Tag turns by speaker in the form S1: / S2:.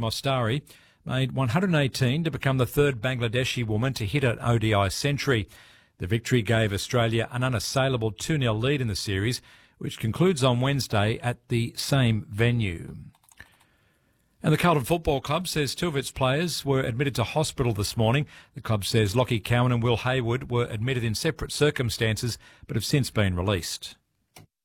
S1: Mostari made 118 to become the third Bangladeshi woman to hit an ODI century. The victory gave Australia an unassailable 2-0 lead in the series, which concludes on Wednesday at the same venue. And the Carlton Football Club says two of its players were admitted to hospital this morning. The club says Lockie Cowan and Will Hayward were admitted in separate circumstances but have since been released.